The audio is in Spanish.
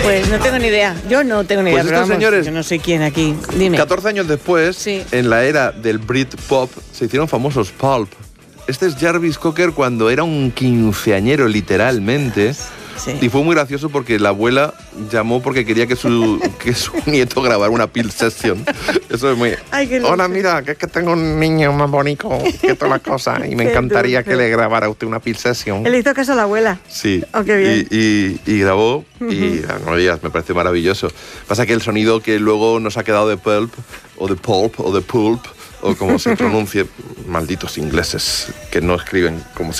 Pues no tengo ni idea. Yo no tengo ni Pues idea. Pero estos vamos, señores, yo no sé quién aquí. Dime. 14 años después, Sí. en la era del Britpop, se hicieron famosos Pulp. Este es Jarvis Cocker cuando era un quinceañero, literalmente. Sí. Y fue muy gracioso porque la abuela llamó porque quería que su nieto grabara una Peel Session. Eso es muy... Ay, qué Hola, lujo. mira, que es que tengo un niño más bonito que todas las cosas y me Qué encantaría dulce. que le grabara a usted una Peel Session. Él le hizo caso a la abuela. Sí. Oh, qué bien. Y grabó y no digas, me parece maravilloso. Pasa que el sonido que luego nos ha quedado de Pulp, o de Pulp, o de Pulp, o como se pronuncie, malditos ingleses que no escriben como se